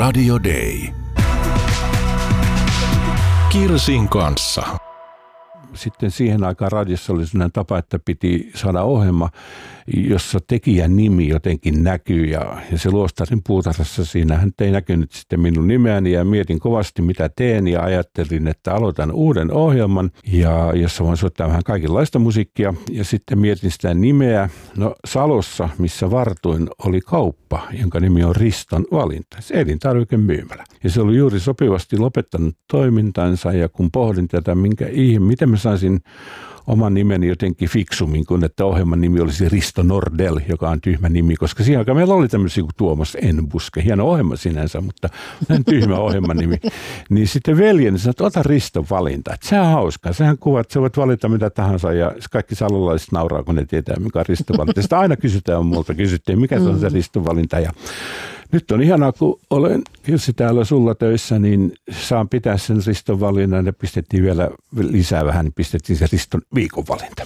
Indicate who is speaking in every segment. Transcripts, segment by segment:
Speaker 1: Radio Day. Kirsin kanssa.
Speaker 2: Sitten siihen aikaan radiossa oli sellainen tapa, että piti saada ohjelma, jossa tekijän nimi jotenkin näkyy. Ja se luostarin puutarhassa siinä hän ei näkynyt sitten minun nimeäni ja mietin kovasti mitä teen ja ajattelin, että aloitan uuden ohjelman, ja jossa voin soittaa vähän kaikenlaista musiikkia. Ja sitten mietin sitä nimeä. No Salossa, missä vartuin, oli kauppa, jonka nimi on Riston valinta. Se elintarvikemyymälä. Ja se oli juuri sopivasti lopettanut toimintansa, ja kun pohdin tätä, miten mä saisin oman nimeni jotenkin fiksummin, kun että ohjelman nimi olisi Risto Nordell, joka on tyhmä nimi, koska siihen aikaan meillä oli tämmöisiä kuin Tuomas Enbuske, hieno ohjelma sinänsä, mutta tyhmä ohjelman nimi. Niin sitten veljeni sanoi, että ota Riston valinta, että sehän on hauskaa, sehän kuvat, sä voit valita mitä tahansa, ja kaikki salolaiset nauraa, kun ne tietää, mikä on Riston valinta. Sitä aina kysyttiin, mikä se on se Riston valinta, ja nyt on ihanaa, kun olen Kirsi täällä sulla töissä, niin saan pitää sen Riston valinnan ja pistettiin vielä lisää vähän, niin pistettiin se Riston viikon valinta.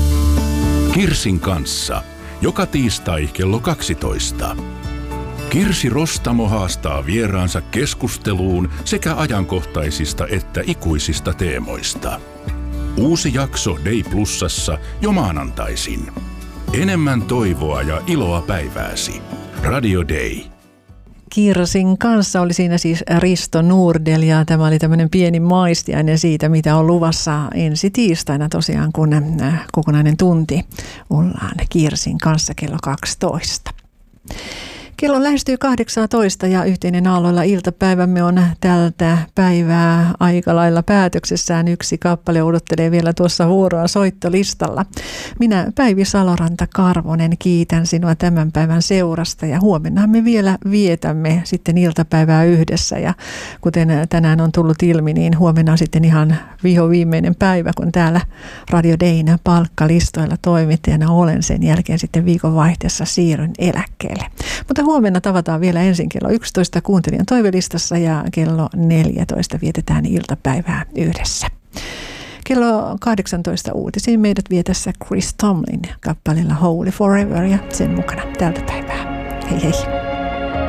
Speaker 1: Kirsin kanssa. Joka tiistai kello 12. Kirsi Rostamo haastaa vieraansa keskusteluun sekä ajankohtaisista että ikuisista teemoista. Uusi jakso Day Plusassa jo maanantaisin. Enemmän toivoa ja iloa päivääsi. Radio Day.
Speaker 3: Kirsin kanssa oli siinä siis Risto Nordell, ja tämä oli tämmöinen pieni maistiainen siitä, mitä on luvassa ensi tiistaina tosiaan, kun kokonainen tunti ollaan Kirsin kanssa kello 12. Kello lähestyy 18 ja yhteinen aalloilla iltapäivämme on tältä päivää aika lailla päätöksessään. Yksi kappale odottelee vielä tuossa vuoroa soittolistalla. Minä Päivi Saloranta-Karvonen kiitän sinua tämän päivän seurasta, ja huomennahan me vielä vietämme sitten iltapäivää yhdessä. Ja kuten tänään on tullut ilmi, niin huomenna on sitten ihan viimeinen päivä, kun täällä Radio Dayn palkkalistoilla toimittajana olen. Sen jälkeen sitten viikonvaihteessa siirryn eläkkeelle. Mutta huomenna tavataan vielä ensin kello 11 kuuntelijan toivelistassa ja kello 14 vietetään iltapäivää yhdessä. Kello 18 uutisiin meidät vie tässä Chris Tomlin kappaleella Holy Forever ja sen mukana tältä päivää. Hei hei!